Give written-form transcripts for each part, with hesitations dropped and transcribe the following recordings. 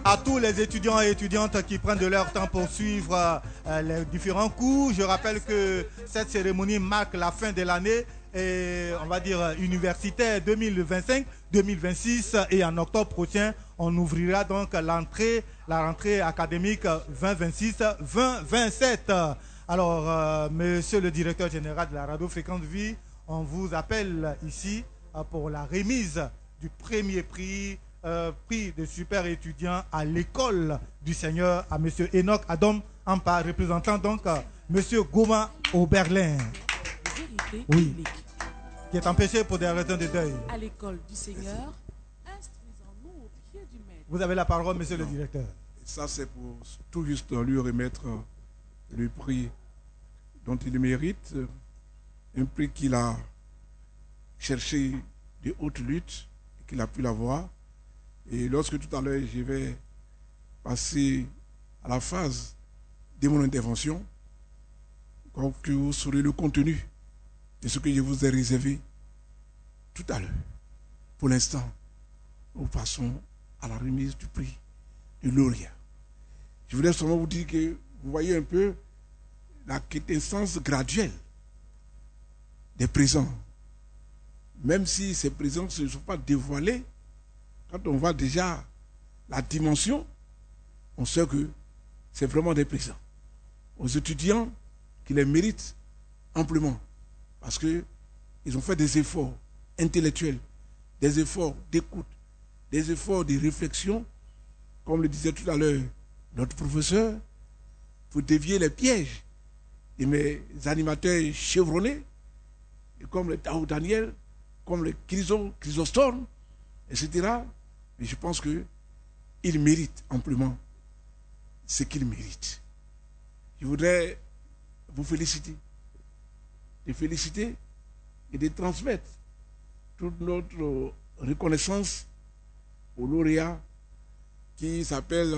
à tous les étudiants et étudiantes qui prennent de leur temps pour suivre les différents cours. Je rappelle que cette cérémonie marque la fin de l'année et on va dire universitaire 2025-2026 et en octobre prochain, on ouvrira donc la rentrée académique 2026-2027. Alors, monsieur le directeur général de la Radio Fréquence Vie, on vous appelle ici pour la remise du premier prix, prix de super étudiant à l'école du Seigneur, à monsieur Enoch Adam Ampa, représentant donc monsieur Goma Oberlin. Oui, qui est empêché pour des raisons de deuil. À l'école du Seigneur, instruisons-nous au pied du maître. Vous avez la parole, monsieur le directeur. Ça, c'est pour tout juste lui remettre le prix dont il mérite, un prix qu'il a cherché de haute lutte, qu'il a pu l'avoir. Et lorsque tout à l'heure, je vais passer à la phase de mon intervention, que vous saurez le contenu de ce que je vous ai réservé tout à l'heure. Pour l'instant, nous passons à la remise du prix de lauréat. Je voulais seulement vous dire que vous voyez un peu la quintessence graduelle des présents. Même si ces présents ne se sont pas dévoilés, quand on voit déjà la dimension, on sait que c'est vraiment des présents. Aux étudiants qui les méritent amplement, parce qu'ils ont fait des efforts intellectuels, des efforts d'écoute, des efforts de réflexion, comme le disait tout à l'heure notre professeur, pour dévier les pièges de mes animateurs chevronnés, et comme le Tao Daniel, comme le Chrysostome, etc. Mais je pense qu'ils méritent amplement ce qu'ils méritent. Je voudrais vous féliciter, de féliciter et de transmettre toute notre reconnaissance au lauréat qui s'appelle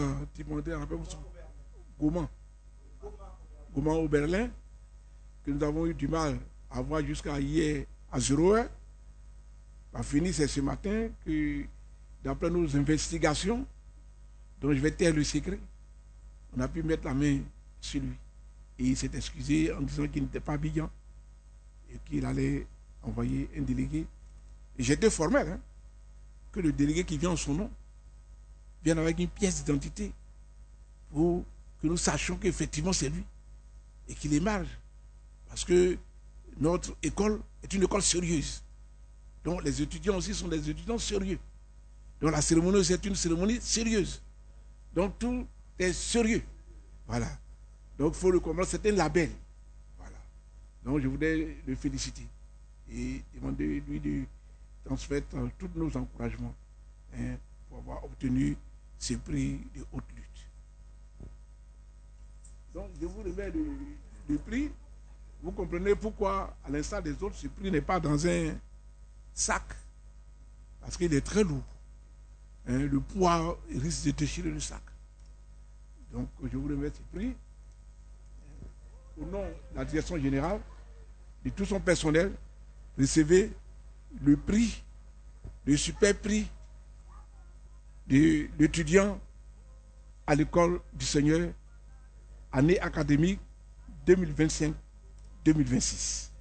Goma Oberlin, que nous avons eu du mal à voir jusqu'à hier à 0h. A fini, c'est ce matin que, d'après nos investigations, dont je vais taire le secret, on a pu mettre la main sur lui. Et il s'est excusé en disant qu'il n'était pas brillant et qu'il allait envoyer un délégué. Et j'étais formel, que le délégué qui vient en son nom vienne avec une pièce d'identité pour que nous sachions qu'effectivement c'est lui et qu'il émarge. Parce que notre école est une école sérieuse. Donc les étudiants aussi sont des étudiants sérieux. Donc la cérémonie, c'est une cérémonie sérieuse. Donc tout est sérieux. Voilà. Donc il faut le comprendre, c'est un label. Voilà. Donc je voudrais le féliciter et demander lui de transmettre tous nos encouragements pour avoir obtenu ce prix de haute lutte. Donc je vous remets le prix. Vous comprenez pourquoi, à l'instar des autres, ce prix n'est pas dans un sac, parce qu'il est très lourd. Le poids risque de déchirer le sac. Donc je vous remets ce prix. Au nom de la direction générale, de tout son personnel, recevez le prix, le super prix de l'étudiant à l'école du Seigneur, année académique 2025-2026.